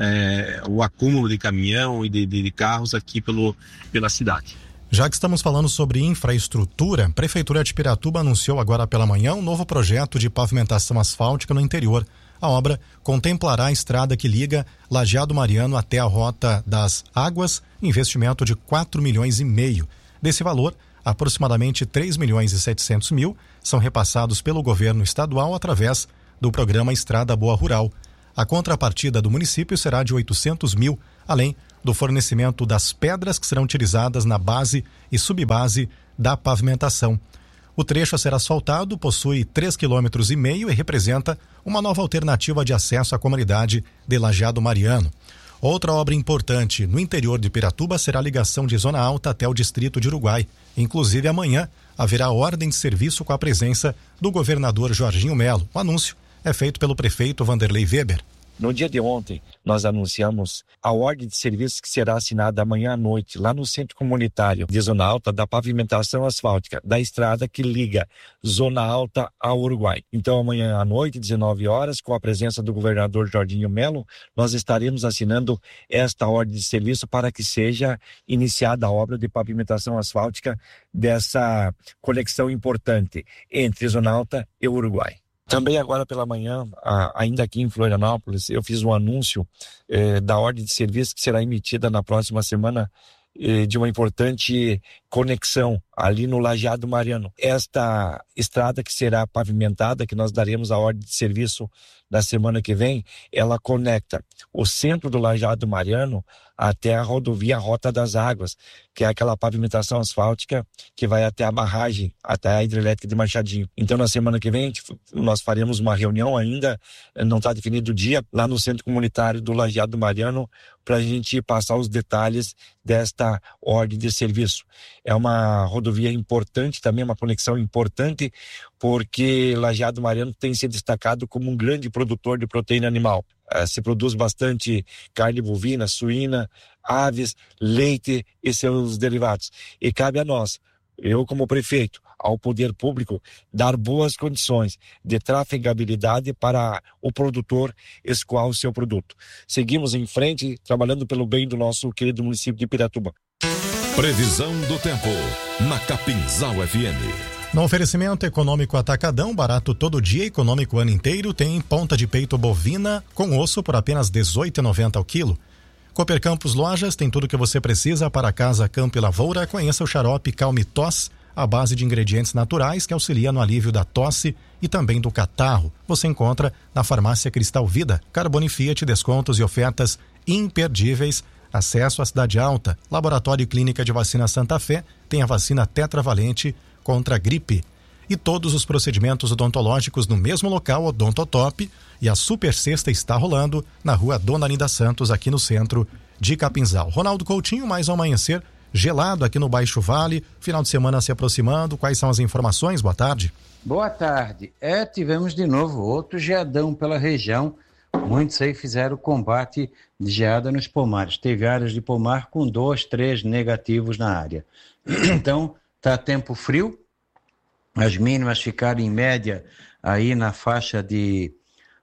o acúmulo de caminhão e de carros aqui pela cidade. Já que estamos falando sobre infraestrutura, a Prefeitura de Piratuba anunciou agora pela manhã um novo projeto de pavimentação asfáltica no interior. A obra contemplará a estrada que liga Lajeado Mariano até a Rota das Águas, investimento de 4,5 milhões. Desse valor, aproximadamente 3,7 milhões são repassados pelo governo estadual através do programa Estrada Boa Rural. A contrapartida do município será de 800 mil, além do fornecimento das pedras que serão utilizadas na base e subbase da pavimentação. O trecho a ser asfaltado possui 3,5 km e representa uma nova alternativa de acesso à comunidade de Lajeado Mariano. Outra obra importante no interior de Piratuba será a ligação de Zona Alta até o distrito de Uruguai. Inclusive, amanhã haverá ordem de serviço com a presença do governador Jorginho Melo. O anúncio é feito pelo prefeito Vanderlei Weber. No dia de ontem, nós anunciamos a ordem de serviço que será assinada amanhã à noite, lá no Centro Comunitário de Zona Alta, da pavimentação asfáltica, da estrada que liga Zona Alta ao Uruguai. Então, amanhã à noite, 19 horas, com a presença do governador Jorginho Melo, nós estaremos assinando esta ordem de serviço para que seja iniciada a obra de pavimentação asfáltica dessa conexão importante entre Zona Alta e o Uruguai. Também agora pela manhã, ainda aqui em Florianópolis, eu fiz um anúncio da ordem de serviço que será emitida na próxima semana de uma importante conexão ali no Lajeado Mariano. Esta estrada que será pavimentada, que nós daremos a ordem de serviço da semana que vem, ela conecta o centro do Lajeado Mariano até a rodovia Rota das Águas, que é aquela pavimentação asfáltica que vai até a barragem, até a hidrelétrica de Machadinho. Então, na semana que vem, nós faremos uma reunião ainda, não está definido o dia, lá no Centro Comunitário do Lajeado Mariano, para a gente passar os detalhes desta ordem de serviço. É uma rodovia importante, também uma conexão importante, porque Lajeado Mariano tem se destacado como um grande produtor de proteína animal. Se produz bastante carne bovina, suína, aves, leite e seus derivados. E cabe a nós, eu como prefeito, ao poder público, dar boas condições de trafegabilidade para o produtor escoar o seu produto. Seguimos em frente, trabalhando pelo bem do nosso querido município de Piratuba. Previsão do tempo, na Capinzal FM. No oferecimento Econômico Atacadão, barato todo dia, econômico o ano inteiro, tem ponta de peito bovina com osso por apenas R$ 18,90 ao quilo. Cooper Campos Lojas tem tudo o que você precisa para casa, campo e lavoura. Conheça o xarope Calme Tosse, à base de ingredientes naturais que auxilia no alívio da tosse e também do catarro. Você encontra na Farmácia Cristal Vida. Carbone Fiat, descontos e ofertas imperdíveis. Acesso à Cidade Alta. Laboratório e Clínica de Vacina Santa Fé tem a vacina tetravalente contra a gripe. E todos os procedimentos odontológicos no mesmo local, Odontotop. E a Super Sexta está rolando na Rua Dona Aninda Santos, aqui no centro de Capinzal. Ronaldo Coutinho, mais um amanhecer gelado aqui no Baixo Vale. Final de semana se aproximando. Quais são as informações? Boa tarde. Boa tarde. Tivemos de novo outro geadão pela região. Muitos aí fizeram combate de geada nos pomares. Teve áreas de pomar com 2, 3 negativos na área. Então, tá tempo frio. As mínimas ficaram em média aí na faixa de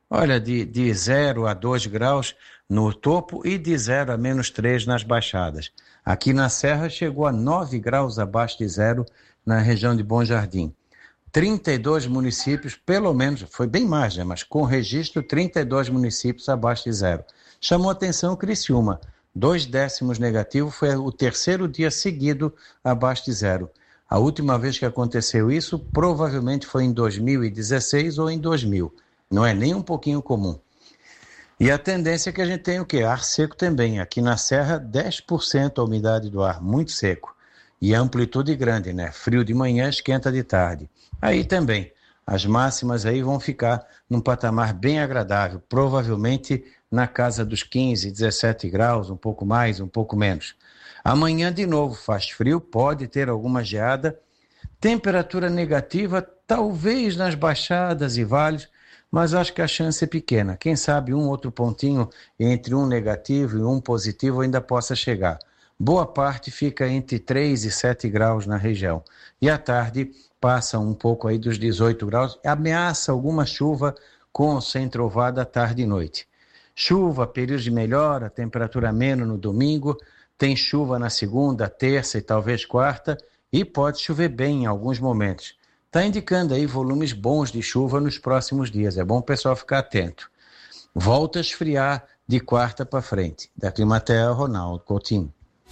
0 a 2 graus no topo e de 0 a menos 3 nas baixadas. Aqui na Serra chegou a 9 graus abaixo de zero na região de Bom Jardim. 32 municípios, pelo menos, foi bem mais, né? Mas com registro, 32 municípios abaixo de zero. Chamou atenção Criciúma, 2 décimos negativo, foi o terceiro dia seguido abaixo de zero. A última vez que aconteceu isso, provavelmente foi em 2016 ou em 2000. Não é nem um pouquinho comum. E a tendência é que a gente tem o quê? Ar seco também. Aqui na Serra, 10% a umidade do ar, muito seco. E a amplitude grande, né? Frio de manhã, esquenta de tarde. Aí também, as máximas aí vão ficar num patamar bem agradável, provavelmente na casa dos 15, 17 graus, um pouco mais, um pouco menos. Amanhã de novo faz frio, pode ter alguma geada, Temperatura negativa, talvez nas baixadas e vales, mas acho que a chance é pequena. Quem sabe um outro pontinho entre um negativo e um positivo ainda possa chegar. Boa parte fica entre 3 e 7 graus na região. E à tarde passa um pouco aí dos 18 graus, ameaça alguma chuva com ou sem trovada à tarde e noite. Chuva, períodos de melhora, temperatura menos no domingo, tem chuva na segunda, terça e talvez quarta, e pode chover bem em alguns momentos. Está indicando aí volumes bons de chuva nos próximos dias, é bom o pessoal ficar atento. Volta a esfriar de quarta para frente. Da Climatel, Ronaldo Coutinho.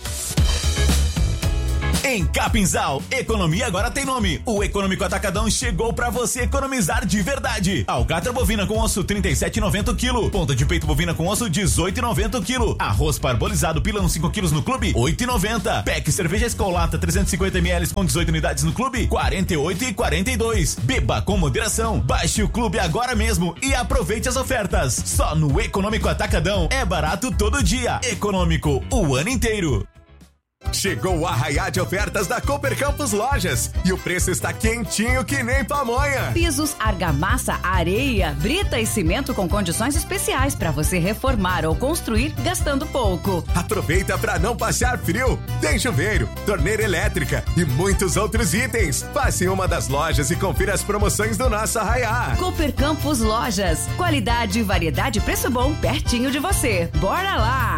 Em Capinzal, economia agora tem nome. O Econômico Atacadão chegou pra você economizar de verdade. Alcatra bovina com osso 37,90 o quilo. Ponta de peito bovina com osso 18,90 o quilo. Arroz parbolizado pilão 5 quilos no clube 8,90. Pack cerveja Escolata 350 ml com 18 unidades no clube 48,42. Beba com moderação. Baixe o clube agora mesmo e aproveite as ofertas. Só no Econômico Atacadão é barato todo dia. Econômico o ano inteiro. Chegou o arraiá de ofertas da Cooper Campus Lojas e o preço está quentinho que nem pamonha. Pisos, argamassa, areia, brita e cimento com condições especiais para você reformar ou construir gastando pouco. Aproveita para não passar frio. Tem chuveiro, torneira elétrica e muitos outros itens. Passe em uma das lojas e confira as promoções do nosso arraiá. Cooper Campus Lojas, qualidade, variedade e preço bom pertinho de você. Bora lá!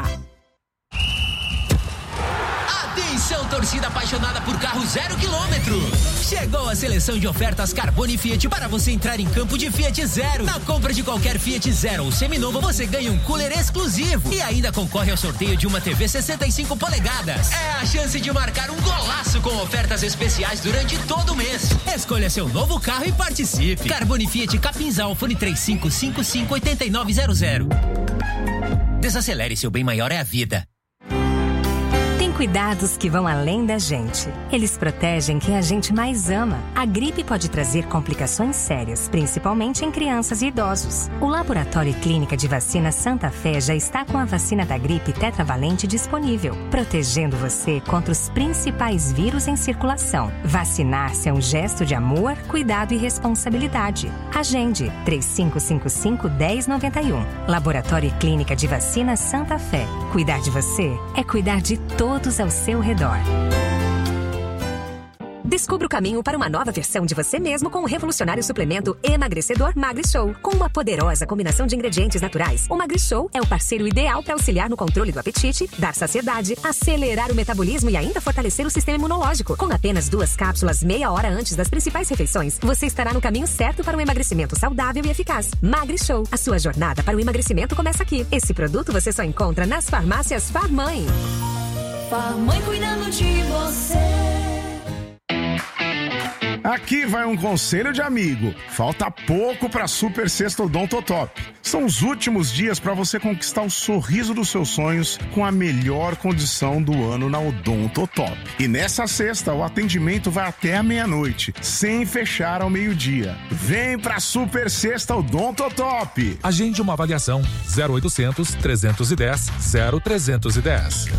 Atenção, torcida apaixonada por carro 0 km. Chegou a seleção de ofertas Carbone Fiat para você entrar em campo de Fiat Zero. Na compra de qualquer Fiat Zero ou seminovo, você ganha um cooler exclusivo e ainda concorre ao sorteio de uma TV 65 polegadas. É a chance de marcar um golaço com ofertas especiais durante todo o mês. Escolha seu novo carro e participe. Carbone Fiat Capinzal, fone 3555-8900. Desacelere, seu bem maior é a vida. Cuidados que vão além da gente. Eles protegem quem a gente mais ama. A gripe pode trazer complicações sérias, principalmente em crianças e idosos. O Laboratório e Clínica de Vacina Santa Fé já está com a vacina da gripe tetravalente disponível, protegendo você contra os principais vírus em circulação. Vacinar-se é um gesto de amor, cuidado e responsabilidade. Agende 3555-1091. Laboratório e Clínica de Vacina Santa Fé. Cuidar de você é cuidar de todos ao seu redor. Descubra o caminho para uma nova versão de você mesmo com o revolucionário suplemento emagrecedor MagriShow. Com uma poderosa combinação de ingredientes naturais, o MagriShow é o parceiro ideal para auxiliar no controle do apetite, dar saciedade, acelerar o metabolismo e ainda fortalecer o sistema imunológico. Com apenas 2 cápsulas meia hora antes das principais refeições, você estará no caminho certo para um emagrecimento saudável e eficaz. MagriShow, a sua jornada para o emagrecimento começa aqui. Esse produto você só encontra nas farmácias Farmãe. Farmãe cuidando de você. Aqui vai um conselho de amigo. Falta pouco para Super Sexta Odontotop. São os últimos dias para você conquistar o sorriso dos seus sonhos com a melhor condição do ano na Odontotop. E nessa sexta o atendimento vai até a meia-noite, sem fechar ao meio-dia. Vem pra Super Sexta Odontotop. Agende uma avaliação 0800 310 0310.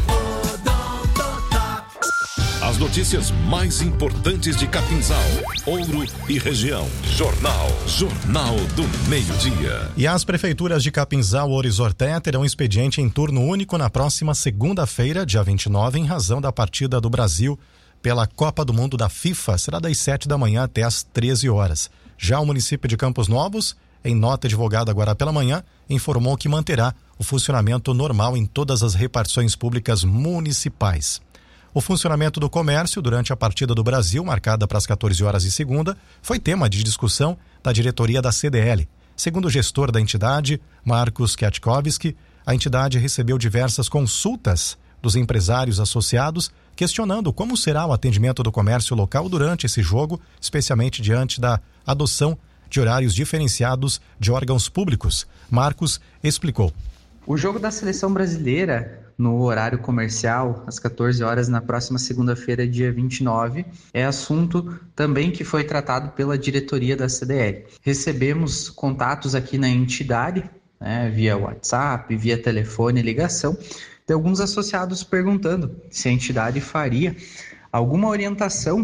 As notícias mais importantes de Capinzal, Ouro e região. Jornal do Meio-Dia. E as prefeituras de Capinzal, Ouro e Sorté terão expediente em turno único na próxima segunda-feira, dia 29, em razão da partida do Brasil pela Copa do Mundo da FIFA. Será das 7 da manhã até às 13 horas. Já o município de Campos Novos, em nota divulgada agora pela manhã, informou que manterá o funcionamento normal em todas as repartições públicas municipais. O funcionamento do comércio durante a partida do Brasil, marcada para as 14 horas e segunda, foi tema de discussão da diretoria da CDL. Segundo o gestor da entidade, Marcos Kiatkovski, a entidade recebeu diversas consultas dos empresários associados, questionando como será o atendimento do comércio local durante esse jogo, especialmente diante da adoção de horários diferenciados de órgãos públicos. Marcos explicou. O jogo da seleção brasileira no horário comercial, às 14 horas, na próxima segunda-feira, dia 29, é assunto também que foi tratado pela diretoria da CDL. Recebemos contatos aqui na entidade, via WhatsApp, via telefone, ligação, de alguns associados perguntando se a entidade faria alguma orientação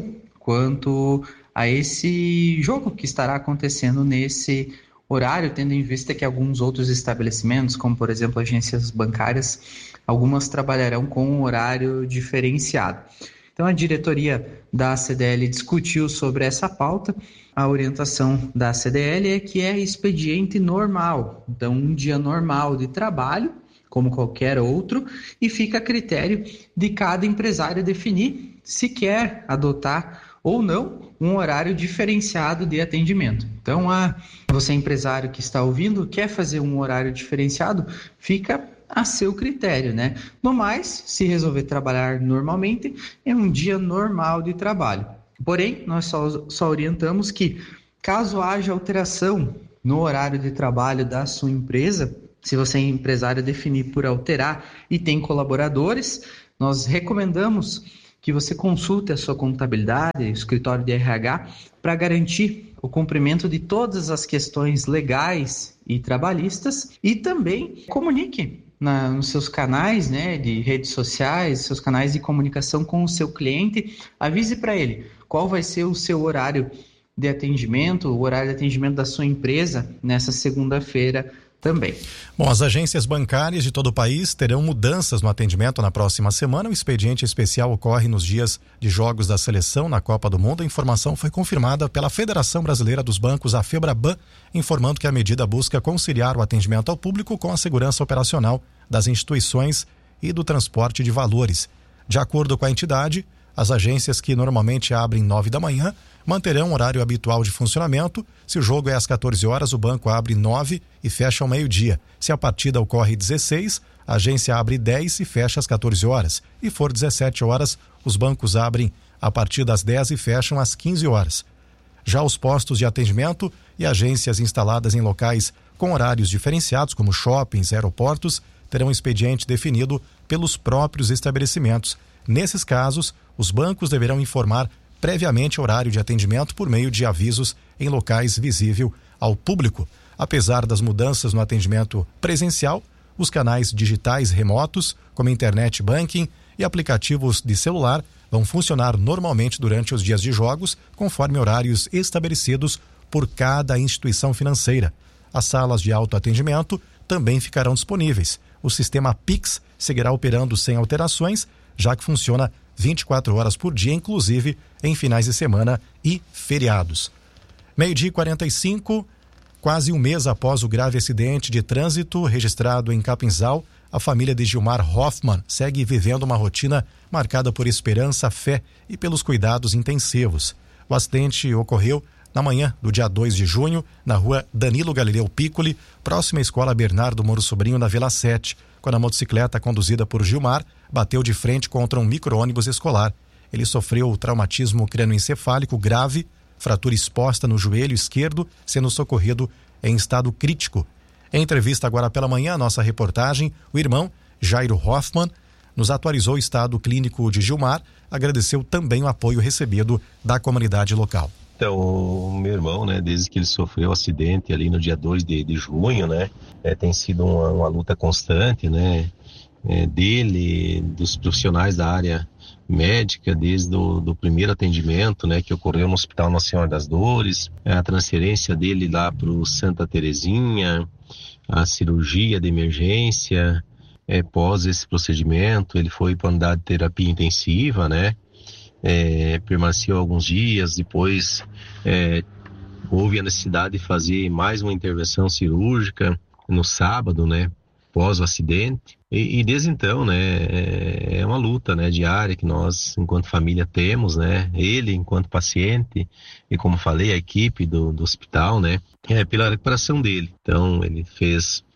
quanto a esse jogo que estará acontecendo nesse horário, tendo em vista que alguns outros estabelecimentos, como por exemplo agências bancárias, algumas trabalharão com um horário diferenciado. Então a diretoria da CDL discutiu sobre essa pauta. A orientação da CDL é que é expediente normal, então um dia normal de trabalho, como qualquer outro, e fica a critério de cada empresário definir se quer adotar ou não um horário diferenciado de atendimento. Então, você empresário que está ouvindo, quer fazer um horário diferenciado, fica a seu critério, né? No mais, se resolver trabalhar normalmente, é um dia normal de trabalho. Porém, nós só orientamos que, caso haja alteração no horário de trabalho da sua empresa, se você é empresário definir por alterar e tem colaboradores, nós recomendamos que você consulte a sua contabilidade, o escritório de RH, para garantir o cumprimento de todas as questões legais e trabalhistas, e também comunique nos seus canais, né, de redes sociais, seus canais de comunicação com o seu cliente, avise para ele qual vai ser o seu horário de atendimento, o horário de atendimento da sua empresa nessa segunda-feira também. Bom, as agências bancárias de todo o país terão mudanças no atendimento na próxima semana. O expediente especial ocorre nos dias de jogos da seleção na Copa do Mundo. A informação foi confirmada pela Federação Brasileira dos Bancos, a FEBRABAN, informando que a medida busca conciliar o atendimento ao público com a segurança operacional das instituições e do transporte de valores. De acordo com a entidade, as agências que normalmente abrem 9 da manhã manterão o horário habitual de funcionamento. Se o jogo é às 14 horas, o banco abre 9 e fecha ao meio-dia. Se a partida ocorre 16, a agência abre 10 e fecha às 14 horas. E for 17 horas, os bancos abrem a partir das 10 e fecham às 15 horas. Já os postos de atendimento e agências instaladas em locais com horários diferenciados, como shoppings, aeroportos, terão expediente definido pelos próprios estabelecimentos. Nesses casos, os bancos deverão informar previamente o horário de atendimento por meio de avisos em locais visível ao público. Apesar das mudanças no atendimento presencial, os canais digitais remotos, como internet banking e aplicativos de celular, vão funcionar normalmente durante os dias de jogos, conforme horários estabelecidos por cada instituição financeira. As salas de autoatendimento também ficarão disponíveis. O sistema Pix seguirá operando sem alterações, já que funciona 24 horas por dia, inclusive em finais de semana e feriados. 12h45, quase um mês após o grave acidente de trânsito registrado em Capinzal, a família de Gilmar Hoffmann segue vivendo uma rotina marcada por esperança, fé e pelos cuidados intensivos. O acidente ocorreu na manhã do dia 2 de junho, na rua Danilo Galileu Piccoli, próxima à escola Bernardo Moro Sobrinho, na Vila 7, quando a motocicleta conduzida por Gilmar bateu de frente contra um micro-ônibus escolar. Ele sofreu traumatismo crânioencefálico grave, fratura exposta no joelho esquerdo, sendo socorrido em estado crítico. Em entrevista agora pela manhã, nossa reportagem, o irmão Jairo Hoffmann nos atualizou o estado clínico de Gilmar, agradeceu também o apoio recebido da comunidade local. Então, o meu irmão, né, desde que ele sofreu o acidente ali no dia 2 de junho, né, tem sido uma luta constante, né, dele, dos profissionais da área médica, desde do primeiro atendimento, né, que ocorreu no Hospital Nossa Senhora das Dores, a transferência dele lá para o Santa Terezinha, a cirurgia de emergência, pós esse procedimento, ele foi para a unidade de terapia intensiva, né, permaneceu alguns dias, depois houve a necessidade de fazer mais uma intervenção cirúrgica no sábado, né, pós o acidente, e desde então, né, é uma luta, né, diária que nós, enquanto família, temos, né, ele enquanto paciente, e como falei, a equipe do hospital, né, pela recuperação dele. Então, ele fez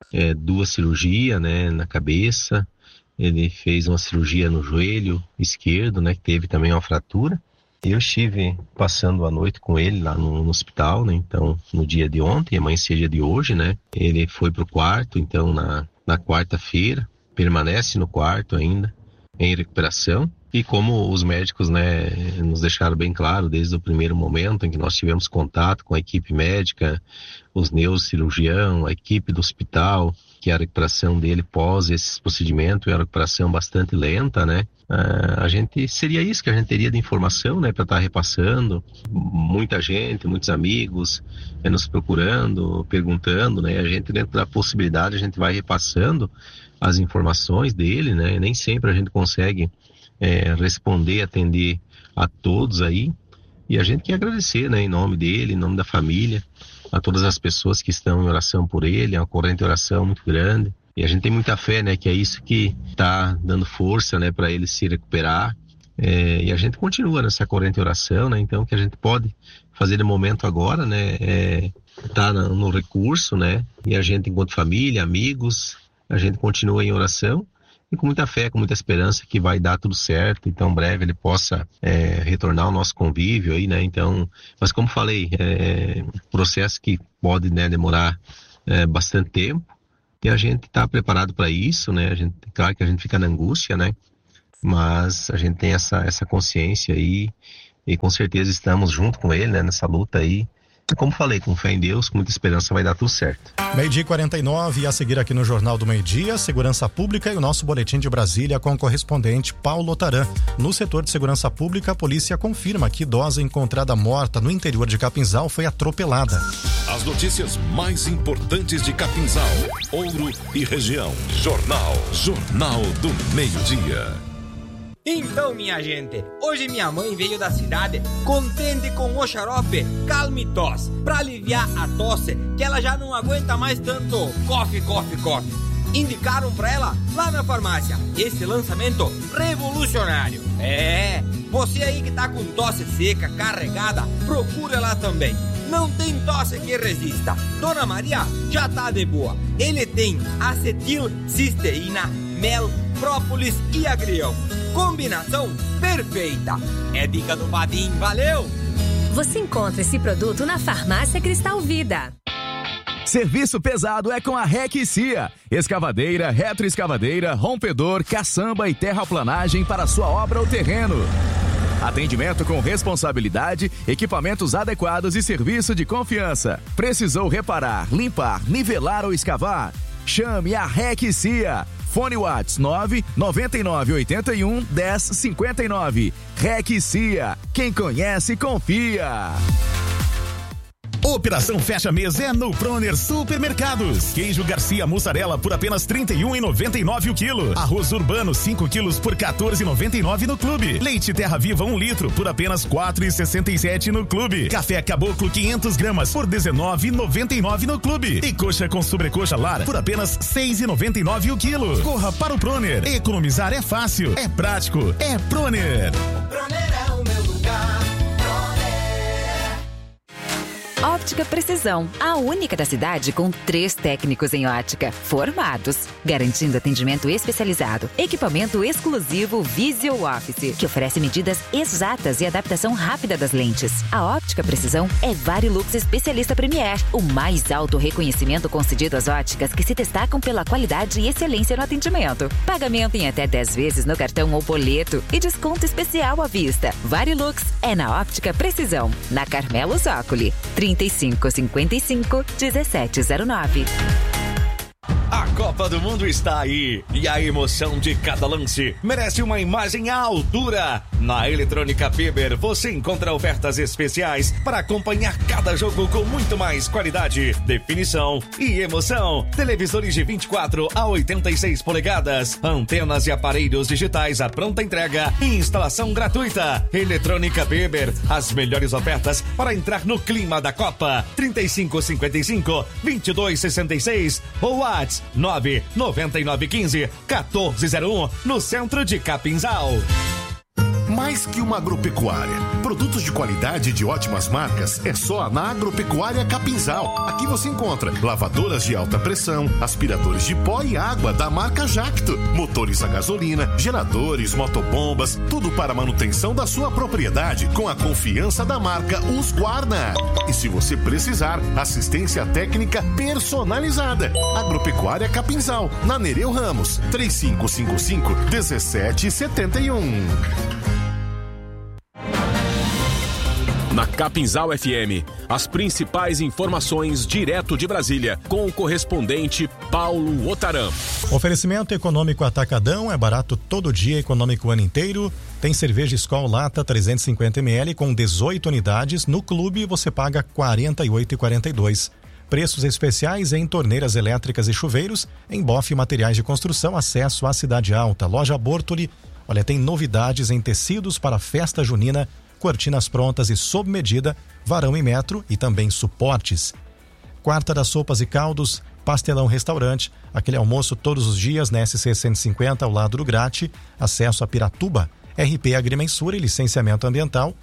2 cirurgias, né, na cabeça, ele fez uma cirurgia no joelho esquerdo, né, que teve também uma fratura. Eu estive passando a noite com ele lá no hospital, né, então no dia de ontem, amanhecer dia de hoje, né, ele foi pro quarto, então na quarta-feira, permanece no quarto ainda, em recuperação. E como os médicos, né, nos deixaram bem claro desde o primeiro momento em que nós tivemos contato com a equipe médica, os neurocirurgião, a equipe do hospital, que a recuperação dele pós esse procedimento é uma recuperação bastante lenta, né? A gente seria isso que a gente teria de informação, né, para estar repassando. Muita gente, muitos amigos nos procurando, perguntando, né? A gente, dentro da possibilidade, a gente vai repassando as informações dele, né? Nem sempre a gente consegue responder, atender a todos aí. E a gente quer agradecer, né, em nome dele, em nome da família, a todas as pessoas que estão em oração por ele. É uma corrente de oração muito grande. E a gente tem muita fé, né, que é isso que está dando força, né, para ele se recuperar. E a gente continua nessa corrente de oração, né? Então, o que a gente pode fazer de momento agora, né, tá no recurso, né? E a gente, enquanto família, amigos, a gente continua em oração e com muita fé, com muita esperança que vai dar tudo certo. Então, breve ele possa retornar ao nosso convívio aí, né? Então, mas como falei, um processo que pode, né, demorar bastante tempo. E a gente está preparado para isso, né? Claro que a gente fica na angústia, né? Mas a gente tem essa consciência aí e com certeza estamos junto com ele, né? Nessa luta aí. E como falei, com fé em Deus, com muita esperança vai dar tudo certo. 12:49 e a seguir aqui no Jornal do Meio-Dia, Segurança Pública e o nosso boletim de Brasília com o correspondente Paulo Taran. No setor de segurança pública, a polícia confirma que idosa encontrada morta no interior de Capinzal foi atropelada. As notícias mais importantes de Capinzal, Ouro e região. Jornal do Meio-Dia. Então, minha gente, hoje minha mãe veio da cidade contente com o xarope Calme Tosse, pra aliviar a tosse que ela já não aguenta mais tanto cofe. Indicaram pra ela lá na farmácia esse lançamento revolucionário. Você aí que tá com tosse seca, carregada, procura lá também. Não tem tosse que resista. Dona Maria já tá de boa. Ele tem acetilcisteína, mel, própolis e agrião. Combinação perfeita. É dica do Vadim, valeu! Você encontra esse produto na Farmácia Cristal Vida. Serviço pesado é com a REC Cia. Escavadeira, retroescavadeira, rompedor, caçamba e terraplanagem para sua obra ou terreno. Atendimento com responsabilidade, equipamentos adequados e serviço de confiança. Precisou reparar, limpar, nivelar ou escavar? Chame a REC Cia. Fone Whats 999811059. REC Cia. Quem conhece, confia. Operação Fecha Mês é no Proner Supermercados. Queijo Garcia mussarela por apenas R$ 31,99 o quilo. Arroz urbano 5 quilos por R$ 14,99 no Clube. Leite Terra Viva 1 litro por apenas R$ 4,67 no Clube. Café Caboclo 500 gramas por R$ 19,99 no Clube. E coxa com sobrecoxa Lara por apenas R$ 6,99 o quilo. Corra para o Proner. Economizar é fácil, é prático, é Proner. Proner é o meu lugar. Óptica Precisão, a única da cidade com 3 técnicos em ótica, formados, garantindo atendimento especializado, equipamento exclusivo Visual Office, que oferece medidas exatas e adaptação rápida das lentes. A Óptica Precisão é Varilux Especialista Premier, o mais alto reconhecimento concedido às óticas que se destacam pela qualidade e excelência no atendimento. Pagamento em até 10 vezes no cartão ou boleto e desconto especial à vista. Varilux é na Óptica Precisão, na Carmelo Zócoli, 3555-1709. A Copa do Mundo está aí e a emoção de cada lance merece uma imagem à altura. Na Eletrônica Weber você encontra ofertas especiais para acompanhar cada jogo com muito mais qualidade, definição e emoção. Televisores de 24 a 86 polegadas, antenas e aparelhos digitais à pronta entrega e instalação gratuita. Eletrônica Weber, as melhores ofertas para entrar no clima da Copa. 3555-2266 ou WhatsApp 99915-1401 no centro de Capinzal. Mais que uma agropecuária. Produtos de qualidade e de ótimas marcas é só na Agropecuária Capinzal. Aqui você encontra lavadoras de alta pressão, aspiradores de pó e água da marca Jacto, motores a gasolina, geradores, motobombas, tudo para a manutenção da sua propriedade com a confiança da marca Husqvarna. E se você precisar, assistência técnica personalizada. Agropecuária Capinzal, na Nereu Ramos, 3555-1771. Na Capinzal FM, as principais informações direto de Brasília, com o correspondente Paulo Otaram. Oferecimento Econômico Atacadão, é barato todo dia, econômico o ano inteiro. Tem cerveja Skol Lata 350 ml com 18 unidades. No clube você paga R$ 48,42. Preços especiais em torneiras elétricas e chuveiros. Em Boff Materiais de Construção, acesso à Cidade Alta. Loja Bortoli, olha, tem novidades em tecidos para festa junina, cortinas prontas e sob medida, varão e metro e também suportes. Quarta das Sopas e Caldos, Pastelão Restaurante, aquele almoço todos os dias na SC 150 ao lado do Grate, acesso a Piratuba, RP Agrimensura e licenciamento ambiental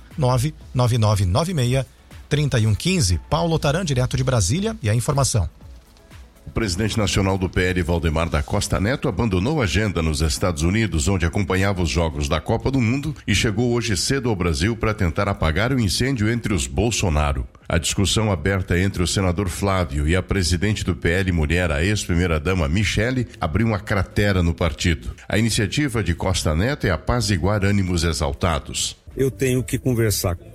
99996-3115. Paulo Otaram, direto de Brasília, e a informação. O presidente nacional do PL, Valdemar da Costa Neto, abandonou a agenda nos Estados Unidos, onde acompanhava os jogos da Copa do Mundo, e chegou hoje cedo ao Brasil para tentar apagar o incêndio entre os Bolsonaro. A discussão aberta entre o senador Flávio e a presidente do PL Mulher, a ex-primeira-dama Michele, abriu uma cratera no partido. A iniciativa de Costa Neto é apaziguar ânimos exaltados. Eu tenho que conversar